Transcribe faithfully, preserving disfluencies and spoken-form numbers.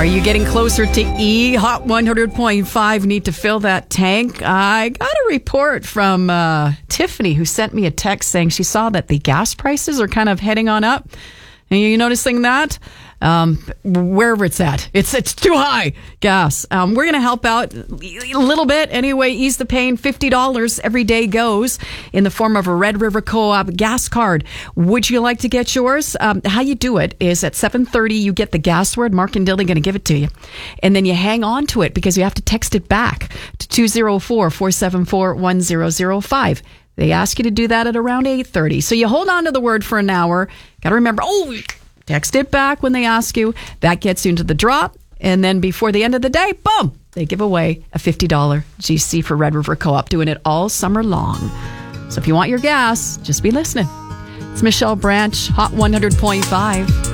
Are you getting closer to E? Hot one hundred point five. Need to fill that tank. I got a report from uh, Tiffany, who sent me a text saying she saw that the gas prices are kind of heading on up. Are you noticing that? Um, wherever it's at, it's it's too high, gas. Um, we're going to help out a little bit anyway, ease the pain. fifty dollars every day goes in the form of a Red River Co-op gas card. Would you like to get yours? Um, how you do it is at seven thirty, you get the gas word. Mark and Dilly going to give it to you. And then you hang on to it because you have to text it back to two oh four, four seven four, one oh oh five. They ask you to do that at around eight thirty. So you hold on to the word for an hour. Got to remember, oh, text it back when they ask you. That gets you into the drop. And then before the end of the day, boom, they give away a fifty dollars G C for Red River Co-op, doing it all summer long. So if you want your gas, just be listening. It's Michelle Branch, Hot one hundred point five.